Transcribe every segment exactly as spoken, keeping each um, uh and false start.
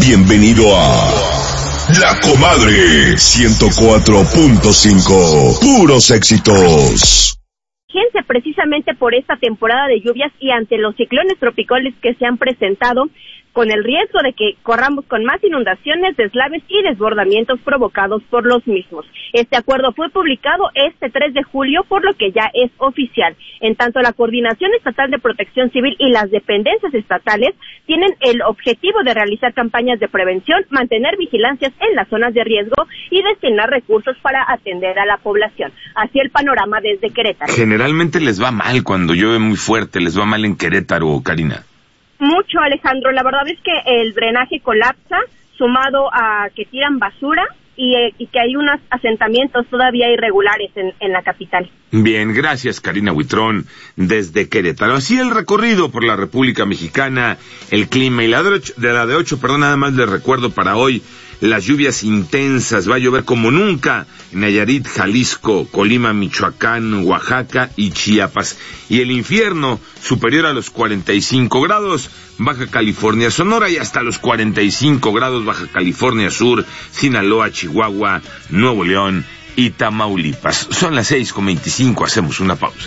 Bienvenido a La Comadre ciento cuatro punto cinco. Puros éxitos. Fíjense, precisamente por esta temporada de lluvias y ante los ciclones tropicales que se han presentado, con el riesgo de que corramos con más inundaciones, deslaves y desbordamientos provocados por los mismos. Este acuerdo fue publicado este tres de julio, por lo que ya es oficial. En tanto, la Coordinación Estatal de Protección Civil y las dependencias estatales tienen el objetivo de realizar campañas de prevención, mantener vigilancias en las zonas de riesgo y destinar recursos para atender a la población. Así el panorama desde Querétaro. Generalmente les va mal cuando llueve muy fuerte, les va mal en Querétaro, Karina. Mucho, Alejandro. La verdad es que el drenaje colapsa, sumado a que tiran basura y, eh, y que hay unos asentamientos todavía irregulares en, en la capital. Bien, gracias, Karina Huitrón, desde Querétaro. Así el recorrido por la República Mexicana, el clima y la de ocho, de la de ocho, perdón, nada más les recuerdo para hoy. Las lluvias intensas, va a llover como nunca en Nayarit, Jalisco, Colima, Michoacán, Oaxaca y Chiapas. Y el infierno superior a los cuarenta y cinco grados, Baja California, Sonora, y hasta los cuarenta y cinco grados, Baja California Sur, Sinaloa, Chihuahua, Nuevo León y Tamaulipas. Son las seis con veinticinco, hacemos una pausa.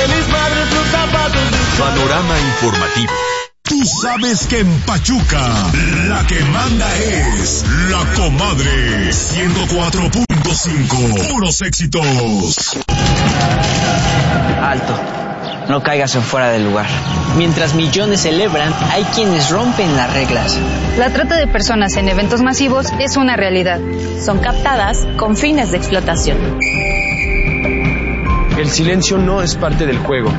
Panorama informativo. Tú sabes que en Pachuca la que manda es La Comadre ciento cuatro punto cinco. Puros éxitos. Alto, no caigas en fuera del lugar. Mientras millones celebran, hay quienes rompen las reglas. La trata de personas en eventos masivos es una realidad. Son captadas con fines de explotación. El silencio no es parte del juego.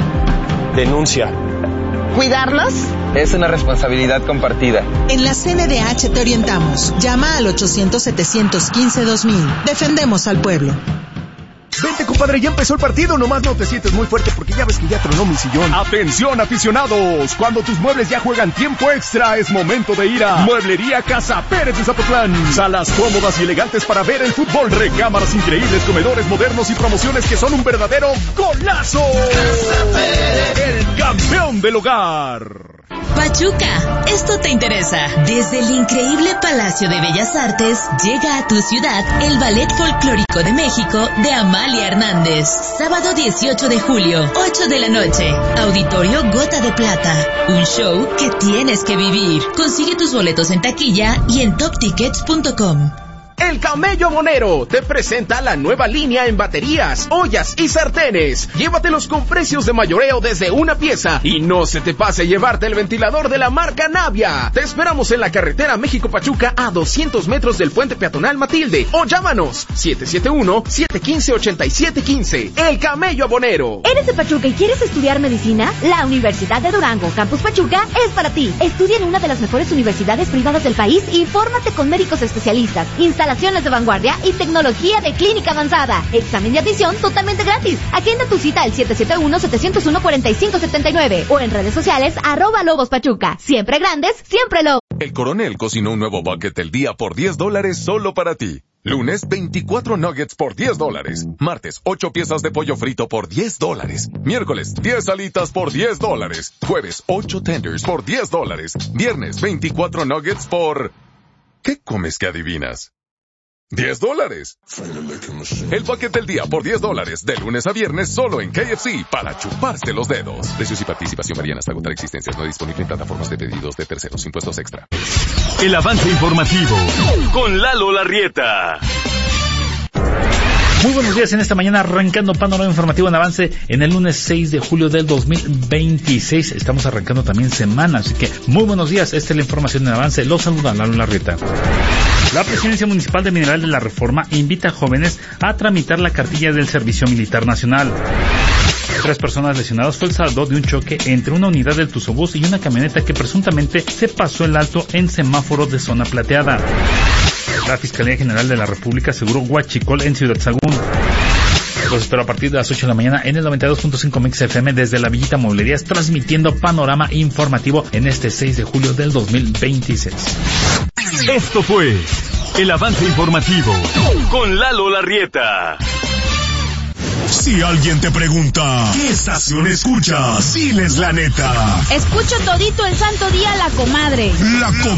Denuncia. ¿Cuidarlos? Es una responsabilidad compartida. En la C N D H te orientamos. Llama al ochocientos, setecientos quince, dos mil. Defendemos al pueblo. Vente, compadre, ya empezó el partido. Nomás no te sientes muy fuerte porque ya ves que ya tronó mi sillón. ¡Atención, aficionados! Cuando tus muebles ya juegan tiempo extra, es momento de ir a Mueblería Casa Pérez de Zapotlán. Salas cómodas y elegantes para ver el fútbol. Recámaras increíbles, comedores modernos y promociones que son un verdadero golazo. Casa Pérez, el campeón del hogar. Pachuca, esto te interesa. Desde el increíble Palacio de Bellas Artes llega a tu ciudad el Ballet Folclórico de México de Amalia Hernández. Sábado dieciocho de julio, ocho de la noche. Auditorio Gota de Plata. Un show que tienes que vivir. Consigue tus boletos en taquilla y en top tickets punto com. El Camello Monero te presenta la nueva línea en baterías, ollas y sartenes. Llévatelos con precios de mayoreo desde una pieza y no se te pase llevarte el ventilador de la marca Navia. Te esperamos en la carretera México-Pachuca a doscientos metros del puente peatonal Matilde o llámanos siete siete uno, siete uno cinco, ocho siete uno cinco. El Camello Monero. ¿Eres de Pachuca y quieres estudiar medicina? La Universidad de Durango, Campus Pachuca, es para ti. Estudia en una de las mejores universidades privadas del país y fórmate con médicos especialistas, instalaciones de vanguardia y tecnología de clínica avanzada. Examen de admisión totalmente gratis. Agenda tu cita al siete siete uno, siete cero uno, cuatro cinco siete nueve o en redes sociales arroba Lobos Pachuca. Siempre grandes, siempre Lobos. El Coronel cocinó un nuevo bucket del día por diez dólares solo para ti. Lunes, veinticuatro nuggets por diez dólares. Martes, ocho piezas de pollo frito por diez dólares. Miércoles, diez alitas por diez dólares. Jueves, ocho tenders por diez dólares. Viernes, veinticuatro nuggets por... ¿Qué comes que adivinas? diez dólares. El bucket del día por diez dólares, de lunes a viernes solo en K F C, para chuparse los dedos. Precios y participación varían hasta agotar existencias. No disponible en plataformas de pedidos de terceros, impuestos extra. El avance informativo con Lalo Larrieta. Muy buenos días en esta mañana, arrancando panorama informativo en avance en el lunes seis de julio del dos mil veintiséis. Estamos arrancando también semana, así que muy buenos días. Esta es la información en avance. Los saluda Lalo Larrieta. La Presidencia Municipal de Mineral de la Reforma invita a jóvenes a tramitar la cartilla del Servicio Militar Nacional. Tres personas lesionadas fue el saldo de un choque entre una unidad del Tuzobús y una camioneta que presuntamente se pasó el alto en semáforo de zona plateada. La Fiscalía General de la República aseguró huachicol en Ciudad Sagún. Los espero a partir de las ocho de la mañana en el noventa y dos punto cinco Mix F M desde la Villita Mueblerías, transmitiendo panorama informativo en este seis de julio del dos mil veintiséis. Esto fue el avance informativo con Lalo Larrieta. Si alguien te pregunta, ¿qué estación escuchas? Diles la neta. Escucho todito el santo día La Comadre. La Comadre.